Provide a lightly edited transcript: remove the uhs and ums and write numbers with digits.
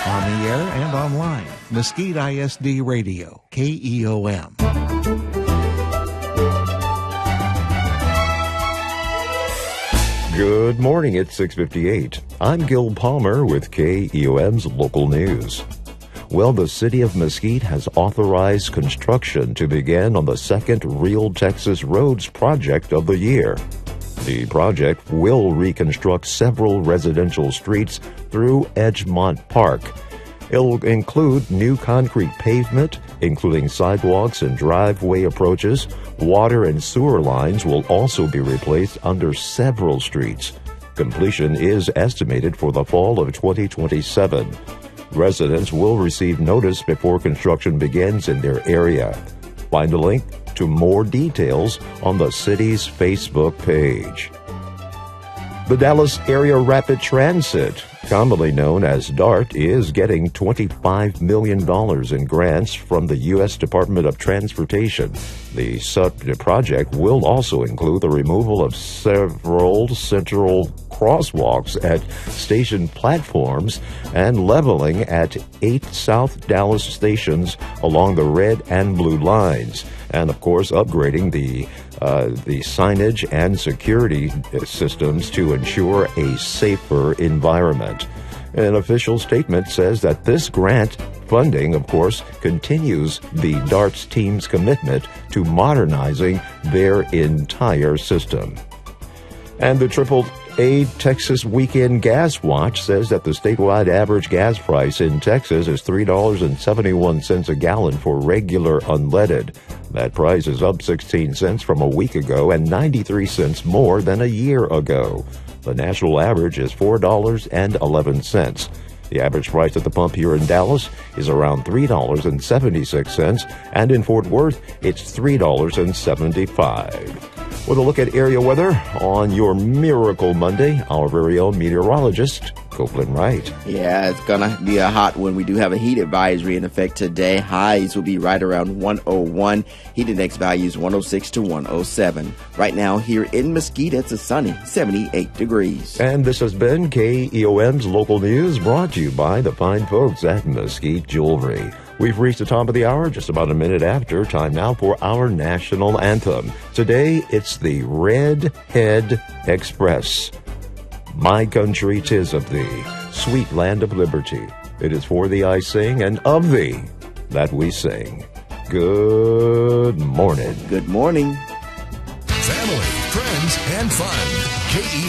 On the air and online, Mesquite ISD Radio, KEOM. Good morning, it's 6:58. I'm Gil Palmer with KEOM's local news. Well, the city of Mesquite has authorized construction to begin on the second Real Texas Roads project of the year. The project will reconstruct several residential streets through Edgemont Park. It'll include new concrete pavement, including sidewalks and driveway approaches. Water and sewer lines will also be replaced under several streets. Completion is estimated for the fall of 2027. Residents will receive notice before construction begins in their area. Find a link to more details on the city's Facebook page. The Dallas Area Rapid Transit, commonly known as DART, is getting $25 million in grants from the U.S. Department of Transportation. The project will also include the removal of several central crosswalks at station platforms and leveling at 8 South Dallas stations along the red and blue lines, and of course upgrading the signage and security systems to ensure a safer environment. An official statement says that this grant funding, of course, continues the DART's team's commitment to modernizing their entire system. And the AAA Texas Weekend Gas Watch says that the statewide average gas price in Texas is $3.71 a gallon for regular unleaded. That price is up 16 cents from a week ago and 93 cents more than a year ago. The national average is $4.11. The average price at the pump here in Dallas is around $3.76, and in Fort Worth, it's $3.75. With a look at area weather on your Miracle Monday, our very own meteorologist, Copeland Wright. Yeah, it's going to be a hot one. We do have a heat advisory in effect today. Highs will be right around 101. Heat index values 106 to 107. Right now, here in Mesquite, it's a sunny 78 degrees. And this has been KEOM's Local News, brought to you by the fine folks at Mesquite Jewelry. We've reached the top of the hour, just about a minute after. Time now for our national anthem. Today, it's the Red Head Express. My country 'tis of thee, sweet land of liberty. It is for thee I sing, and of thee that we sing. Good morning. Good morning. Family, friends, and fun.